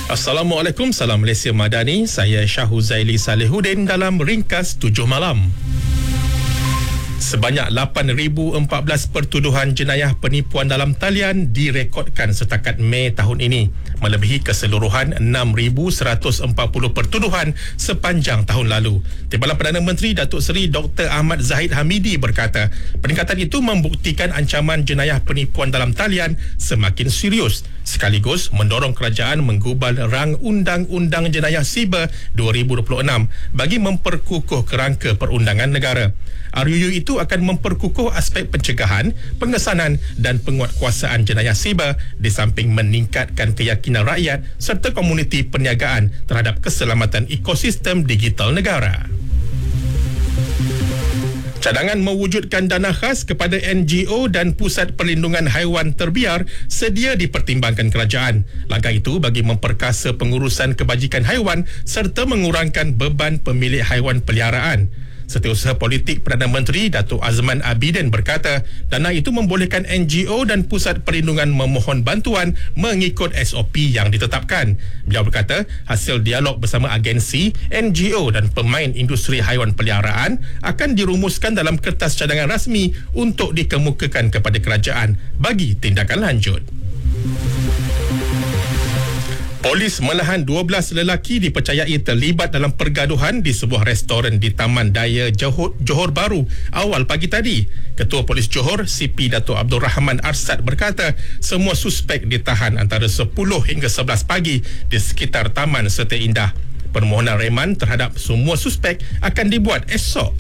Assalamualaikum, salam Malaysia Madani. Saya Syahuzaili Salihuddin dalam Ringkas 7 Malam. Sebanyak 8,014 pertuduhan jenayah penipuan dalam talian direkodkan setakat Mei tahun ini, melebihi keseluruhan 6,140 pertuduhan sepanjang tahun lalu. Timbalan Perdana Menteri Datuk Seri Dr. Ahmad Zahid Hamidi berkata, peningkatan itu membuktikan ancaman jenayah penipuan dalam talian semakin serius, sekaligus mendorong kerajaan menggubal rang Undang-Undang Jenayah Siber 2026 bagi memperkukuh kerangka perundangan negara. RUU itu akan memperkukuh aspek pencegahan, pengesanan dan penguatkuasaan jenayah siber di samping meningkatkan keyakinan rakyat serta komuniti perniagaan terhadap keselamatan ekosistem digital negara. Cadangan mewujudkan dana khas kepada NGO dan Pusat Perlindungan Haiwan Terbiar sedia dipertimbangkan kerajaan. Langkah itu bagi memperkasa pengurusan kebajikan haiwan serta mengurangkan beban pemilik haiwan peliharaan. Setiausaha Politik Perdana Menteri Datuk Azman Abidin berkata, dana itu membolehkan NGO dan Pusat Perlindungan memohon bantuan mengikut SOP yang ditetapkan. Beliau berkata, hasil dialog bersama agensi, NGO dan pemain industri haiwan peliharaan akan dirumuskan dalam kertas cadangan rasmi untuk dikemukakan kepada kerajaan bagi tindakan lanjut. Polis menahan 12 lelaki dipercayai terlibat dalam pergaduhan di sebuah restoran di Taman Daya Johor Bahru awal pagi tadi. Ketua Polis Johor, CP Dato' Abdul Rahman Arsad berkata, semua suspek ditahan antara 10 hingga 11 pagi di sekitar Taman Serta Indah. Permohonan reman terhadap semua suspek akan dibuat esok.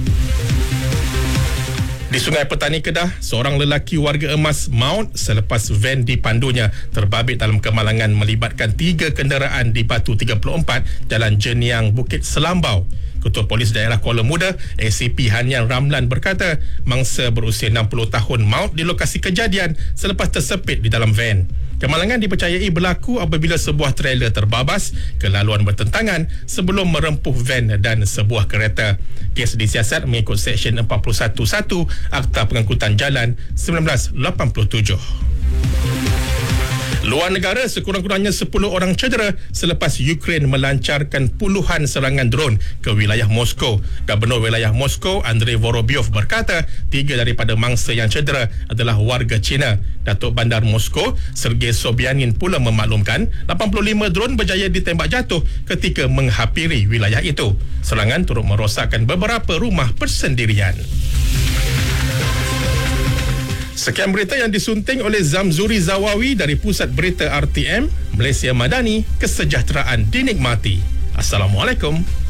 Di Sungai Petani Kedah, seorang lelaki warga emas maut selepas van dipandunya terbabit dalam kemalangan melibatkan 3 kenderaan di Batu 34, Jalan Jeniang, Bukit Selambau. Ketua Polis Daerah Kuala Muda, ACP Hanian Ramlan berkata, mangsa berusia 60 tahun maut di lokasi kejadian selepas tersepit di dalam van. Kemalangan dipercayai berlaku apabila sebuah trailer terbabas ke laluan bertentangan sebelum merempuh van dan sebuah kereta. Kes disiasat mengikut Seksyen 41.1 Akta Pengangkutan Jalan 1987. Luar negara, sekurang-kurangnya 10 orang cedera selepas Ukraine melancarkan puluhan serangan drone ke wilayah Moskow. Gubernur wilayah Moskow, Andrei Vorobyov berkata, 3 daripada mangsa yang cedera adalah warga China. Datuk Bandar Moskow, Sergei Sobyanin pula memaklumkan 85 drone berjaya ditembak jatuh ketika menghampiri wilayah itu. Serangan turut merosakkan beberapa rumah persendirian. Sekian berita yang disunting oleh Zamzuri Zawawi dari Pusat Berita RTM, Malaysia Madani, kesejahteraan dinikmati. Assalamualaikum.